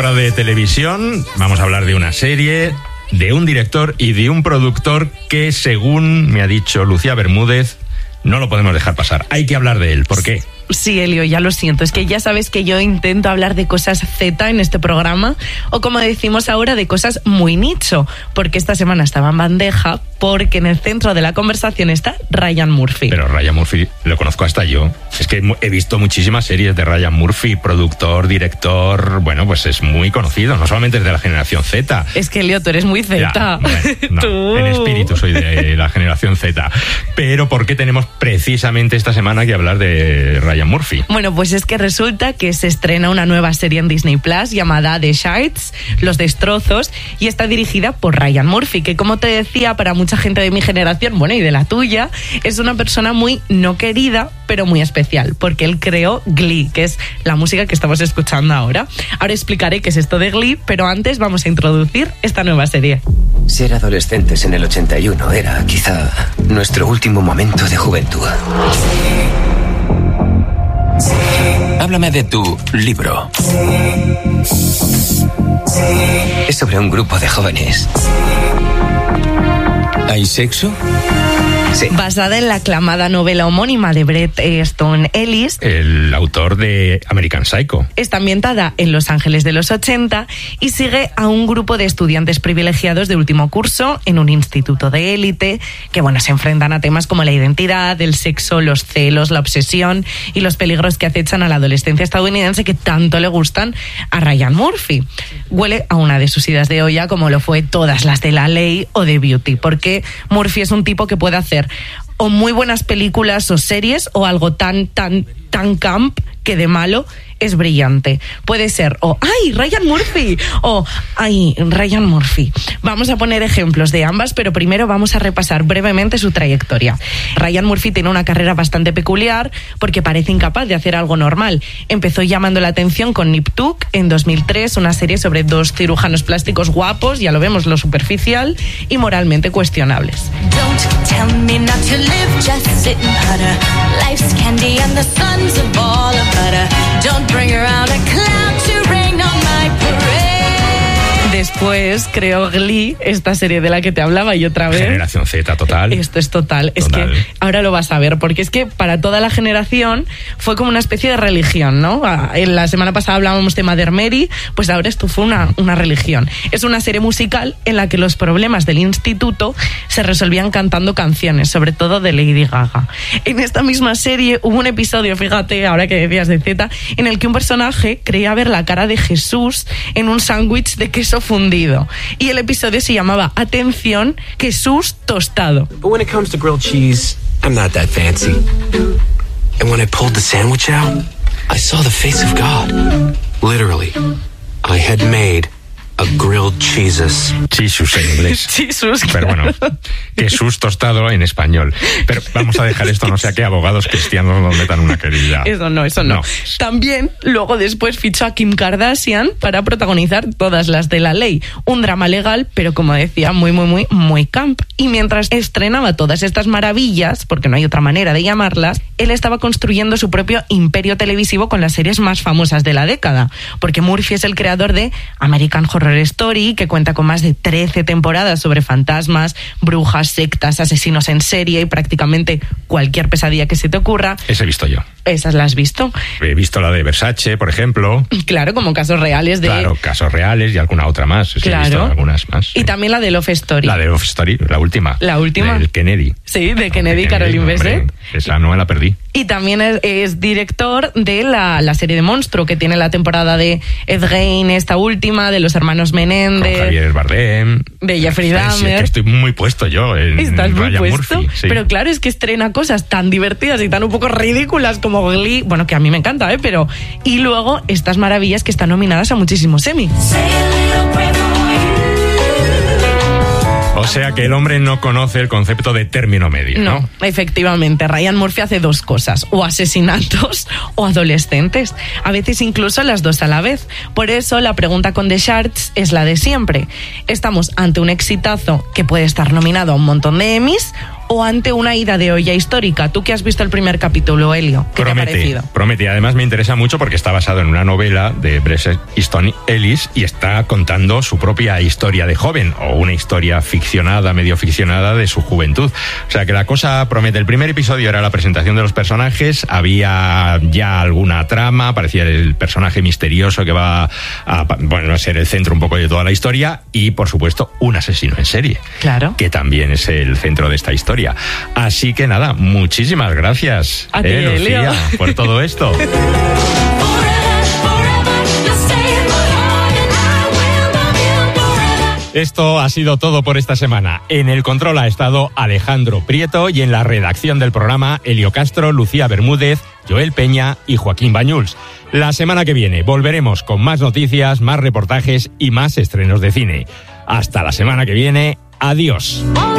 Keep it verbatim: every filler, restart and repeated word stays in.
hora de televisión. Vamos a hablar de una serie, de un director y de un productor que, según me ha dicho Lucía Bermúdez, no lo podemos dejar pasar. Hay que hablar de él. ¿Por qué? Sí, Elio, ya lo siento. Es que ya sabes que yo intento hablar de cosas Z en este programa, o como decimos ahora, de cosas muy nicho, porque esta semana estaba en bandeja, porque en el centro de la conversación está Ryan Murphy. Pero Ryan Murphy lo conozco hasta yo. Es que he visto muchísimas series de Ryan Murphy, productor, director. Bueno, pues es muy conocido, no solamente es de la generación Z. Es que, Elio, tú eres muy Z. Ya, bueno, no, ¿Tú? En espíritu soy de la generación Z. Pero ¿por qué tenemos precisamente esta semana que hablar de Ryan Murphy? Bueno, pues es que resulta que se estrena una nueva serie en Disney Plus llamada The Shards, Los Destrozos, y está dirigida por Ryan Murphy, que, como te decía, para mucha gente de mi generación, bueno, y de la tuya, es una persona muy no querida, pero muy especial, porque él creó Glee, que es la música que estamos escuchando ahora. Ahora explicaré qué es esto de Glee, pero antes vamos a introducir esta nueva serie. Ser adolescentes en el ochenta y uno era quizá nuestro último momento de juventud. Háblame de tu libro. Es sobre un grupo de jóvenes. ¿Hay sexo? Sí. Basada en la aclamada novela homónima de Bret Easton Ellis, el autor de American Psycho. Está ambientada en Los Ángeles de los ochenta y sigue a un grupo de estudiantes privilegiados de último curso en un instituto de élite que, bueno, se enfrentan a temas como la identidad, el sexo, los celos, la obsesión y los peligros que acechan a la adolescencia estadounidense que tanto le gustan a Ryan Murphy. Huele a una de sus idas de olla, como lo fue todas las de La Ley o de Beauty, porque Murphy es un tipo que puede hacer o muy buenas películas o series o algo tan, tan, tan camp que de malo es brillante. Puede ser o ¡ay, Ryan Murphy! O ¡ay, Ryan Murphy! Vamos a poner ejemplos de ambas, pero primero vamos a repasar brevemente su trayectoria. Ryan Murphy tiene una carrera bastante peculiar porque parece incapaz de hacer algo normal. Empezó llamando la atención con Nip Tuck en dos mil tres, una serie sobre dos cirujanos plásticos guapos, ya lo vemos, lo superficial y moralmente cuestionables. Don't tell me not to live, just sit and putter. Life's candy and the sun's a ball of butter. Don't bring around a cloud to rain on my parade. Después creó Glee, esta serie de la que te hablaba, y otra vez... Generación Z, total. Esto es total. total. Es que ahora lo vas a ver, porque es que para toda la generación fue como una especie de religión, ¿no? En la semana pasada hablábamos de Mother Mary, pues ahora esto fue una, una religión. Es una serie musical en la que los problemas del instituto se resolvían cantando canciones, sobre todo de Lady Gaga. En esta misma serie hubo un episodio, fíjate, ahora que decías de Z, en el que un personaje creía ver la cara de Jesús en un sándwich de queso fundido. Y el episodio se llamaba, atención, Jesús tostado. But when it comes to grilled cheese, I'm not that fancy. And when I pulled the sandwich out, I saw the face of God. Literally, I had made a grilled cheeses. Jesus en inglés. Jesus, Pero bueno, Jesús tostado en español. Pero vamos a dejar esto, no sea que abogados cristianos nos metan una querida. Eso no, eso no. no. También, luego después fichó a Kim Kardashian para protagonizar Todas las de La Ley. Un drama legal, pero como decía, muy, muy, muy, muy camp. Y mientras estrenaba todas estas maravillas, porque no hay otra manera de llamarlas, él estaba construyendo su propio imperio televisivo con las series más famosas de la década. Porque Murphy es el creador de American Horror Story, que cuenta con más de trece temporadas sobre fantasmas, brujas, sectas, asesinos en serie y prácticamente cualquier pesadilla que se te ocurra. Esa he visto yo. ¿Esas las has visto? He visto la de Versace, por ejemplo. Claro, como casos reales de... Claro, casos reales y alguna otra más. Sí, claro. He visto algunas más. Sí. Y también la de Love Story. La de Love Story, la última. La última. Del Kennedy. Sí, de no, Kennedy y Caroline Bessette. Esa no me la perdí. Y también es, es director de la, la serie de Monstruo, que tiene la temporada de Ed Gein, esta última, de los hermanos Menéndez. Con Javier Bardem. De Jeffrey Dahmer. Sí, es que estoy muy puesto yo en ¿Estás muy Ryan puesto? Murphy, sí. Pero claro, es que estrena cosas tan divertidas y tan un poco ridículas como Glee, bueno, que a mí me encanta, ¿eh? Pero... Y luego estas maravillas que están nominadas a muchísimos Emmy. O sea que el hombre no conoce el concepto de término medio, ¿no? No, efectivamente. Ryan Murphy hace dos cosas, o asesinatos o adolescentes. A veces incluso las dos a la vez. Por eso la pregunta con The Shards es la de siempre. ¿Estamos ante un exitazo que puede estar nominado a un montón de Emmys o ante una ida de olla histórica. Tú que has visto el primer capítulo, Elio, ¿qué promete, te ha parecido? Promete, además me interesa mucho porque está basado en una novela de Bret Easton Ellis y está contando su propia historia de joven, o una historia ficcionada, medio ficcionada de su juventud. O sea que la cosa promete. El primer episodio era la presentación de los personajes, había ya alguna trama, parecía el personaje misterioso que va a, bueno, a ser el centro un poco de toda la historia, y por supuesto un asesino en serie, claro, que también es el centro de esta historia. Así que nada, muchísimas gracias, a ti, eh, Lucía, Elio, por todo esto. Esto ha sido todo por esta semana. En el control ha estado Alejandro Prieto y en la redacción del programa Elio Castro, Lucía Bermúdez, Joel Peña y Joaquín Bañuls. La semana que viene volveremos con más noticias, más reportajes y más estrenos de cine. Hasta la semana que viene. Adiós.